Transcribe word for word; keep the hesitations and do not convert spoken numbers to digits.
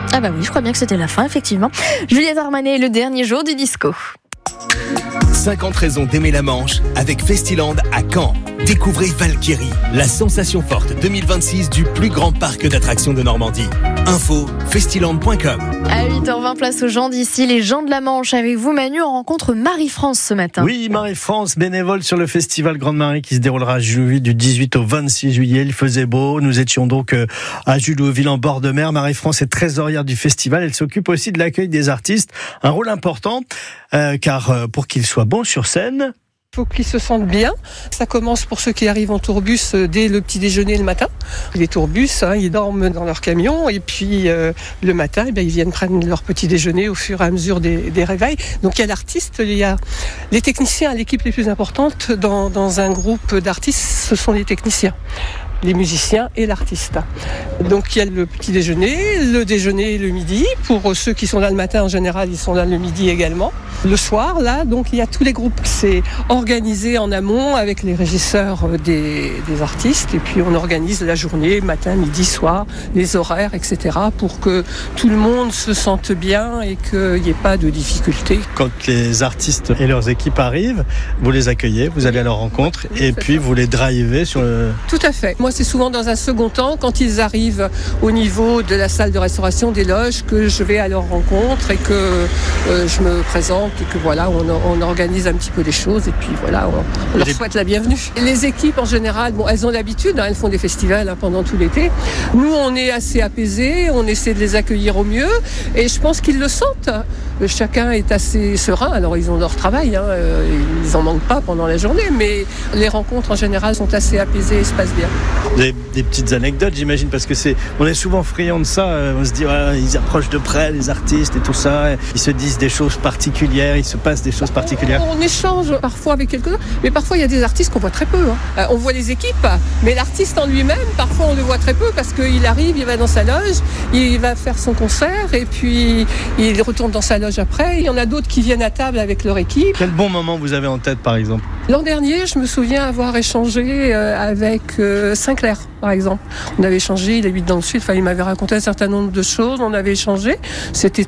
Ah bah oui, je crois bien que c'était la fin, effectivement. Juliette Armanet, le dernier jour du disco. cinquante raisons d'aimer la Manche avec Festiland à Caen. Découvrez Valkyrie, la sensation forte deux mille vingt-six du plus grand parc d'attractions de Normandie. Info festiland point com. À huit heures vingt, place aux gens d'ici, les gens de la Manche. Avec vous, Manu, on rencontre Marie-France ce matin. Oui, Marie-France, bénévole sur le festival Grande Marée qui se déroulera à Julouville du dix-huit au vingt-six juillet. Il faisait beau. Nous étions donc à Julouville en bord de mer. Marie-France est trésorière du festival. Elle s'occupe aussi de l'accueil des artistes. Un rôle important, euh, car euh, pour qu'ils soient bons sur scène, il faut qu'ils se sentent bien. Ça commence pour ceux qui arrivent en tourbus dès le petit déjeuner le matin. Les tourbus, hein, ils dorment dans leur camion et puis euh, le matin, eh bien, ils viennent prendre leur petit déjeuner au fur et à mesure des, des réveils. Donc il y a l'artiste, il y a les techniciens. L'équipe les plus importante dans, dans un groupe d'artistes, ce sont les techniciens, les musiciens et l'artiste. Donc il y a le petit déjeuner, le déjeuner et le midi. Pour ceux qui sont là le matin, en général, ils sont là le midi également. Le soir, là, donc il y a tous les groupes. C'est organisé en amont avec les régisseurs des, des artistes. Et puis on organise la journée, matin, midi, soir, les horaires, et cetera pour que tout le monde se sente bien et qu'il n'y ait pas de difficultés. Quand les artistes et leurs équipes arrivent, vous les accueillez, vous allez à leur rencontre oui, et puis ça. Vous les drivez sur le... Tout à fait. Moi, c'est souvent dans un second temps, quand ils arrivent au niveau de la salle de restauration des loges, que je vais à leur rencontre et que euh, je me présente et que voilà, on, on organise un petit peu les choses et puis voilà, on, on leur souhaite la bienvenue. Et les équipes en général, bon, elles ont l'habitude, hein, elles font des festivals hein, pendant tout l'été. Nous, on est assez apaisés, on essaie de les accueillir au mieux et je pense qu'ils le sentent. Chacun est assez serein, alors ils ont leur travail, hein, ils n'en manquent pas pendant la journée, mais les rencontres en général sont assez apaisées et se passent bien. Des, des petites anecdotes, j'imagine, parce que c'est, on est souvent friand de ça. On se dit, ouais, ils approchent de près les artistes et tout ça. Ils se disent des choses particulières, il se passe des choses particulières. On, on échange parfois avec quelques-uns, mais parfois il y a des artistes qu'on voit très peu. Hein. On voit les équipes, mais l'artiste en lui-même, parfois on le voit très peu parce qu'il arrive, il va dans sa loge, il va faire son concert et puis il retourne dans sa loge après. Il y en a d'autres qui viennent à table avec leur équipe. Quel bon moment vous avez en tête, par exemple ? L'an dernier, je me souviens avoir échangé avec Sinclair, par exemple. On avait échangé, il habite dans le sud, enfin, il m'avait raconté un certain nombre de choses, on avait échangé. C'était